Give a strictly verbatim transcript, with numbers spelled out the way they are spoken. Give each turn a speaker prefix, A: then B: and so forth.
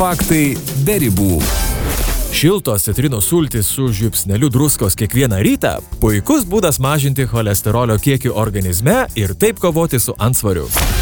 A: Faktai be ribų. Šiltos citrinų sultys su žiupsneliu druskos kiekvieną rytą – puikus būdas mažinti cholesterolio kiekį organizme ir taip kovoti su antsvariu.